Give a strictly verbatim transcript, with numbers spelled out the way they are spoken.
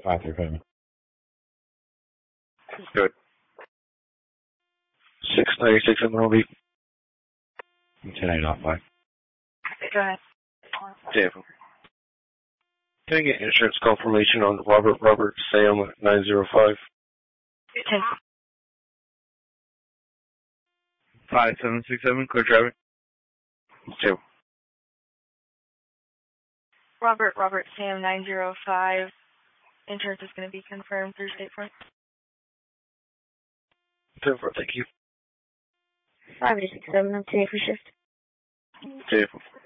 five three five. Good. six ninety-six M L B. ten eight off five. Go ahead. Damn. Can I get insurance confirmation on Robert Robert Sam nine zero five? ten. five seven six seven, clear traffic. Two. Robert Robert Sam nine zero five. Insurance is going to be confirmed through State Farm. ten four, thank you. five eight six seven, I'm today for shift. Two.